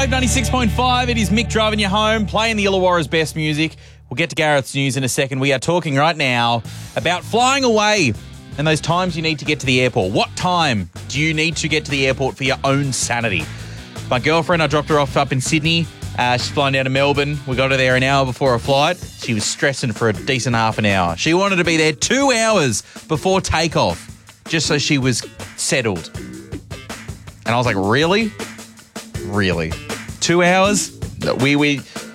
Wave 96.5. It is Mick driving you home, playing the Illawarra's best music. We'll get to Gareth's news in a second. We are talking right now about flying away and those times you need to get to the airport. What time do you need to get to the airport for your own sanity? My girlfriend, I dropped her off up in Sydney. She's flying down to Melbourne. We got her there an hour before her flight. She was stressing for a decent half an hour. She wanted to be there 2 hours before takeoff just so she was settled. And I was like, really? Really? 2 hours? We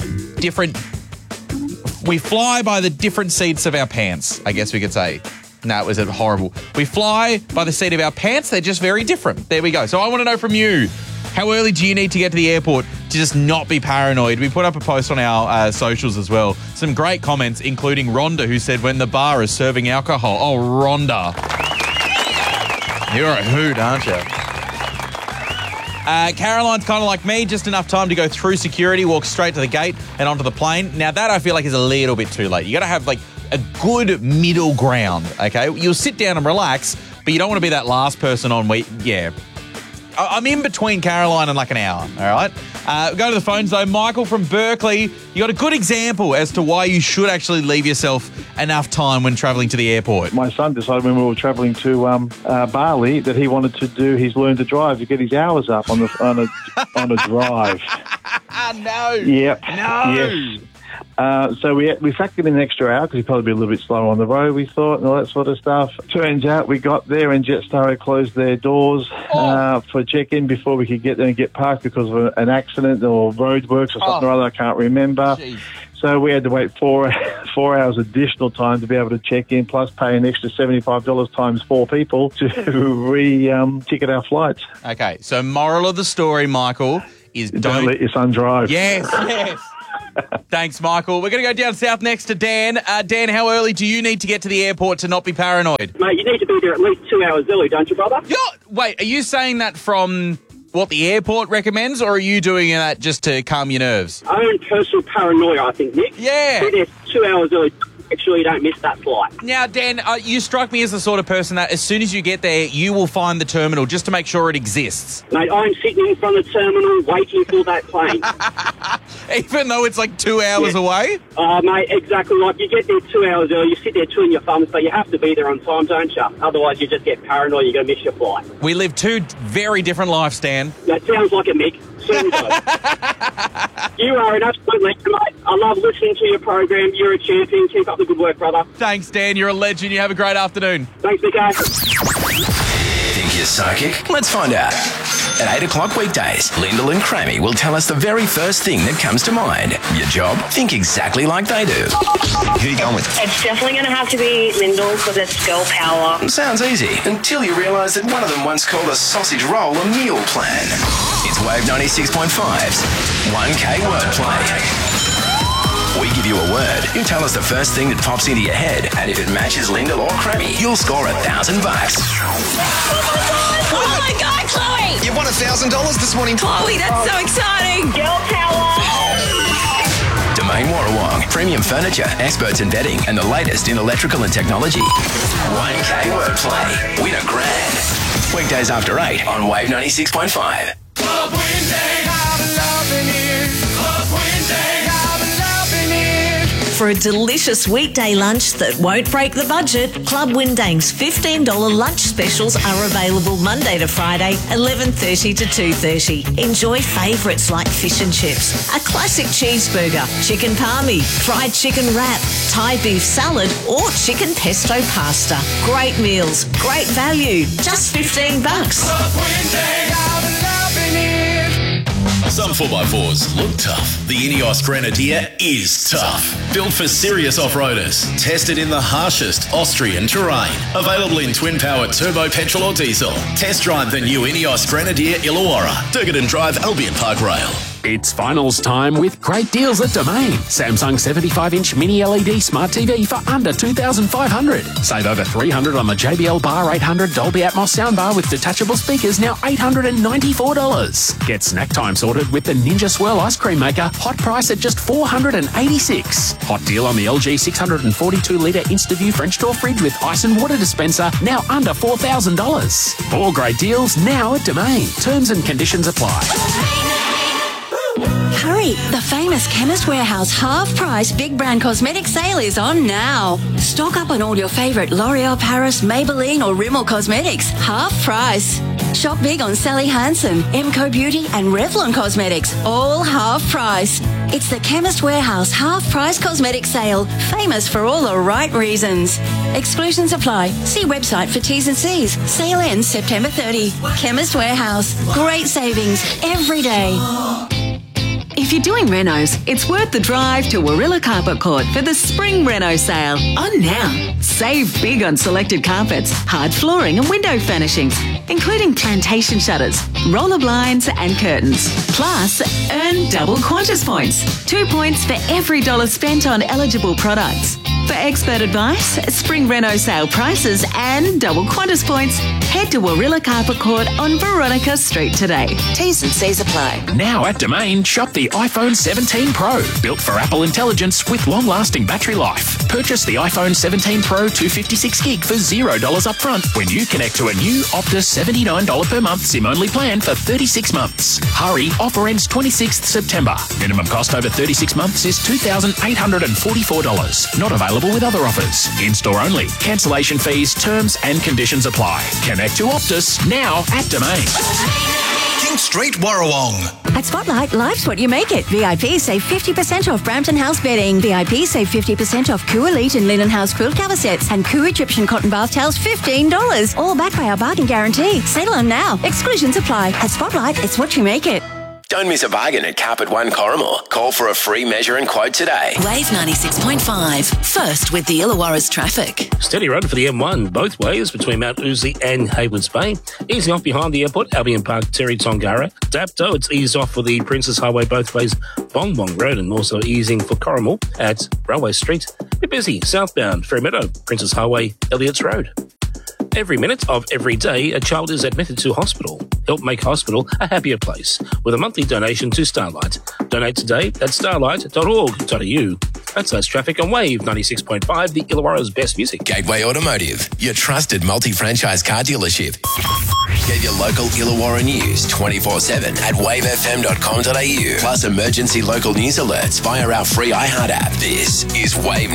fly by the different seats of our pants, I guess we could say. No, it was horrible. We fly by the seat of our pants. They're just very different. There we go. So I want to know from you, how early do you need to get to the airport to just not be paranoid? We put up a post on our socials as well. Some great comments, including Rhonda, who said, when the bar is serving alcohol. Oh, Rhonda. You're a hoot, aren't you? Caroline's kind of like me, just enough time to go through security, walk straight to the gate and onto the plane. Now, that I feel like is a little bit too late. You got to have, like, a good middle ground, okay? You'll sit down and relax, but you don't want to be that last person on I'm in between Caroline and like an hour, all right? Go to the phones, though. Michael from Berkeley, you got a good example as to why you should actually leave yourself enough time when travelling to the airport. My son decided when we were travelling to Bali that he wanted to do his learn to drive to get his hours up on a drive. No. Yep. No. Yes. So we factored in an extra hour because he'd probably be a little bit slower on the road, we thought, and all that sort of stuff. Turns out we got there and Jetstar had closed their doors for check-in before we could get there and get parked because of an accident or roadworks or something or other, I can't remember. Jeez. So we had to wait 4 hours additional time to be able to check in, plus pay an extra $75 times 4 people to ticket our flights. Okay, so moral of the story, Michael, is don't let your son drive. Yes, yes. Thanks, Michael. We're going to go down south next to Dan. Dan, how early do you need to get to the airport to not be paranoid? Mate, you need to be there at least 2 hours early, don't you, brother? Wait, are you saying that from what the airport recommends, or are you doing that just to calm your nerves? Own personal paranoia, I think, Nick. Yeah. Be there 2 hours early. Make sure you don't miss that flight. Now, Dan, you struck me as the sort of person that as soon as you get there, you will find the terminal just to make sure it exists. Mate, I'm sitting in front of the terminal waiting for that plane. Even though it's like 2 hours away? Oh, mate, exactly. Like, you get there 2 hours early, you sit there twiddling your thumbs, but you have to be there on time, don't you? Otherwise, you just get paranoid, you're going to miss your flight. We live two very different lives, Dan. That sounds like it, Mick. Soon does. You are an absolute legend, mate. I love listening to your program. You're a champion. Keep up the good work, brother. Thanks, Dan. You're a legend. You have a great afternoon. Thanks, Nico. Think you're psychic? Let's find out. At 8 o'clock weekdays, Lyndall and Crammy will tell us the very first thing that comes to mind. Your job? Think exactly like they do. Who are you going with? It's definitely going to have to be Lyndall because it's girl power. Sounds easy, until you realise that one of them once called a sausage roll a meal plan. It's Wave 96.5's 1K Wordplay. We give you a word. You tell us the first thing that pops into your head, and if it matches Lyndall or Crammy, you'll score $1,000. Oh my God, Chloe! You won $1,000 this morning. Chloe, that's so exciting! Girl power! Domain Warrawong, premium furniture, experts in bedding, and the latest in electrical and technology. 1K Wordplay. Win $1,000. Weekdays after 8 on Wave 96.5. Club Wednesday, have a loving it. Club Wednesday, have a loving it. For a delicious weekday lunch that won't break the budget, Club Windang's $15 lunch specials are available Monday to Friday, 11:30 to 2:30. Enjoy favourites like fish and chips, a classic cheeseburger, chicken palmy, fried chicken wrap, Thai beef salad or chicken pesto pasta. Great meals, great value, just $15. Club Wednesday, have a loving it. Some 4x4s look tough. The Ineos Grenadier is tough. Built for serious off-roaders. Tested in the harshest Austrian terrain. Available in twin-powered turbo petrol or diesel. Test drive the new Ineos Grenadier Illawarra. Durgadon Drive, Albion Park Rail. It's finals time with great deals at Domain. Samsung 75-inch mini LED smart TV for under $2,500. Save over $300 on the JBL Bar 800 Dolby Atmos soundbar with detachable speakers, now $894. Get snack time sorted with the Ninja Swirl ice cream maker, hot price at just $486. Hot deal on the LG 642-litre InstaView French door fridge with ice and water dispenser, now under $4,000. More great deals now at Domain. Terms and conditions apply. Hurry! The famous Chemist Warehouse half-price big brand cosmetic sale is on now. Stock up on all your favourite L'Oreal Paris, Maybelline or Rimmel cosmetics. Half price. Shop big on Sally Hansen, Emco Beauty and Revlon Cosmetics. All half price. It's the Chemist Warehouse half-price cosmetic sale. Famous for all the right reasons. Exclusions apply. See website for T's and C's. Sale ends September 30. Chemist Warehouse. Great savings every day. If you're doing renos, it's worth the drive to Warilla Carpet Court for the Spring Reno Sale. On now. Save big on selected carpets, hard flooring and window furnishings, including plantation shutters, roller blinds and curtains. Plus, earn double Qantas points. 2 points for every $1 spent on eligible products. For expert advice, Spring Reno sale prices and double Qantas points, head to Warilla Carpet Court on Veronica Street today. T's and C's apply. Now at Domain, shop the iPhone 17 Pro, built for Apple Intelligence with long-lasting battery life. Purchase the iPhone 17 Pro 256GB for $0 upfront when you connect to a new Optus $79 per month SIM-only plan for 36 months. Hurry, offer ends 26th September. Minimum cost over 36 months is $2,844. Not available with other offers. In-store only. Cancellation fees, terms and conditions apply. Connect to Optus now at Domain. King Street, Warrawong. At Spotlight, life's what you make it. VIP save 50% off Brampton House bedding. VIP save 50% off Koo Elite and Linen House quilt cover sets. And Koo Egyptian cotton bath towels, $15. All backed by our bargain guarantee. Sale on now. Exclusions apply. At Spotlight, it's what you make it. Don't miss a bargain at Carpet One Corrimal. Call for a free measure and quote today. Wave 96.5. First with the Illawarra's traffic. Steady road for the M1 both ways between Mount Uzi and Haywards Bay. Easing off behind the airport, Albion Park, Terry Tongara. Dapto, it's eased off for the Princess Highway both ways, Bong Bong Road, and also easing for Corrimal at Railway Street. Bit busy, southbound, Ferry Meadow, Princess Highway, Elliots Road. Every minute of every day, a child is admitted to hospital. Help make hospital a happier place with a monthly donation to Starlight. Donate today at starlight.org.au. That's traffic on Wave 96.5, the Illawarra's best music. Gateway Automotive, your trusted multi-franchise car dealership. Get your local Illawarra news 24/7 at wavefm.com.au. Plus emergency local news alerts via our free iHeart app. This is Wave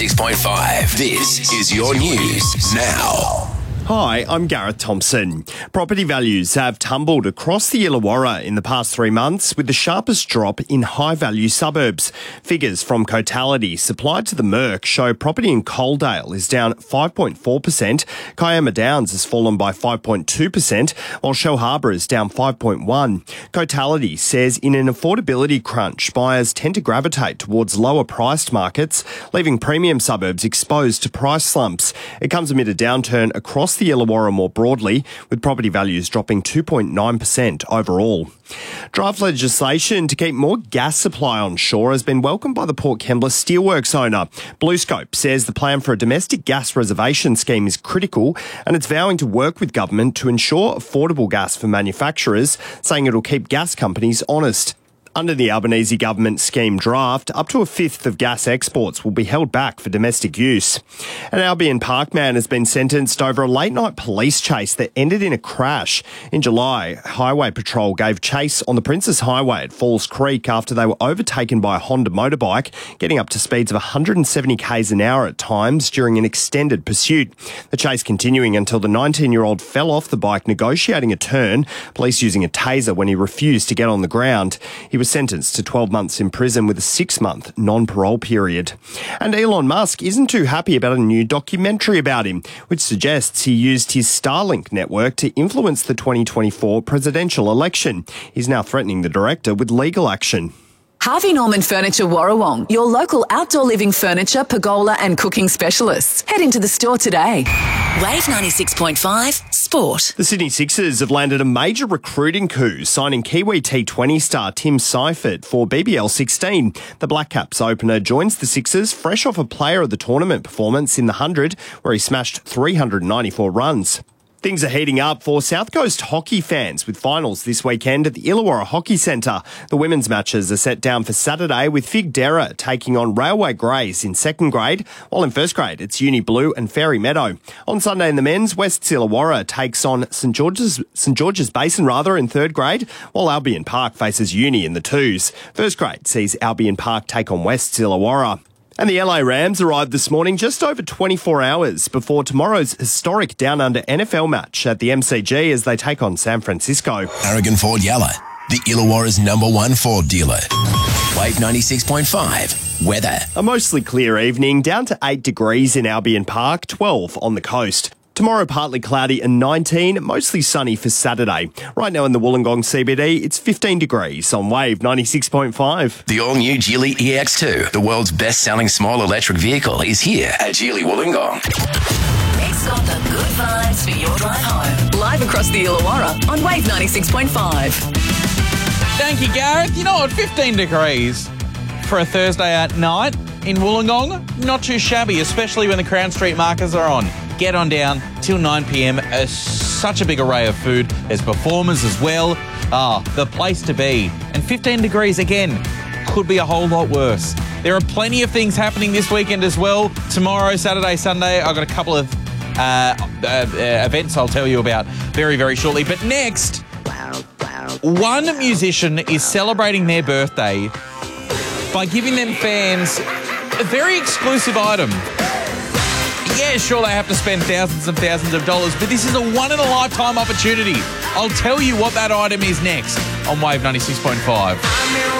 96.5. This is your news now. Hi, I'm Gareth Thompson. Property values have tumbled across the Illawarra in the past 3 months, with the sharpest drop in high-value suburbs. Figures from Cotality supplied to the Merc show property in Coaldale is down 5.4%, Kiama Downs has fallen by 5.2%, while Shellharbour is down 5.1%. Cotality says in an affordability crunch, buyers tend to gravitate towards lower-priced markets, leaving premium suburbs exposed to price slumps. It comes amid a downturn across the Illawarra more broadly, with property values dropping 2.9% overall. Draft legislation to keep more gas supply on shore has been welcomed by the Port Kembla Steelworks owner. BlueScope says the plan for a domestic gas reservation scheme is critical, and it's vowing to work with government to ensure affordable gas for manufacturers, saying it'll keep gas companies honest. Under the Albanese government scheme draft, up to a fifth of gas exports will be held back for domestic use. An Albion Park man has been sentenced over a late-night police chase that ended in a crash. In July, Highway Patrol gave chase on the Princess Highway at Falls Creek after they were overtaken by a Honda motorbike, getting up to speeds of 170 k's an hour at times during an extended pursuit. The chase continuing until the 19-year-old fell off the bike negotiating a turn, police using a taser when he refused to get on the ground. He was sentenced to 12 months in prison with a 6-month non-parole period. And Elon Musk isn't too happy about a new documentary about him, which suggests he used his Starlink network to influence the 2024 presidential election. He's now threatening the director with legal action. Harvey Norman Furniture Warrawong, your local outdoor living furniture, pergola and cooking specialists. Head into the store today. Wave 96.5 Sport. The Sydney Sixers have landed a major recruiting coup, signing Kiwi T20 star Tim Seifert for BBL 16. The Black Caps opener joins the Sixers fresh off a player of the tournament performance in the 100, where he smashed 394 runs. Things are heating up for South Coast hockey fans with finals this weekend at the Illawarra Hockey Centre. The women's matches are set down for Saturday with Fig Dera taking on Railway Greys in second grade, while in first grade it's Uni Blue and Fairy Meadow. On Sunday in the men's, West Illawarra takes on St George's Basin in third grade, while Albion Park faces Uni in the twos. First grade sees Albion Park take on West Illawarra. And the LA Rams arrived this morning just over 24 hours before tomorrow's historic Down Under NFL match at the MCG as they take on San Francisco. Aragon Ford Yalla, the Illawarra's #1 Ford dealer. Wave 96.5. Weather. A mostly clear evening, down to 8 degrees in Albion Park, 12 on the coast. Tomorrow, partly cloudy and 19, mostly sunny for Saturday. Right now in the Wollongong CBD, it's 15 degrees on Wave 96.5. The all-new Geely EX2, the world's best-selling small electric vehicle, is here at Geely Wollongong. It's got the good vibes for your drive home. Live across the Illawarra on Wave 96.5. Thank you, Gareth. You know what? 15 degrees for a Thursday at night in Wollongong. Not too shabby, especially when the Crown Street markers are on. Get on down till 9 p.m. Such a big array of food. There's performers as well. The place to be. And 15 degrees again. Could be a whole lot worse. There are plenty of things happening this weekend as well. Tomorrow, Saturday, Sunday, I've got a couple of events I'll tell you about very, very shortly. But next, one musician is celebrating their birthday by giving them fans a very exclusive item. Yeah, sure, they have to spend thousands and thousands of dollars, but this is a one-in-a-lifetime opportunity. I'll tell you what that item is next on Wave 96.5.